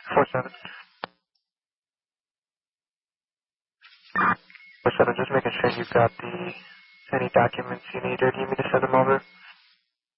47. 47, just making sure you've got any documents you need, or do you need me to send them over?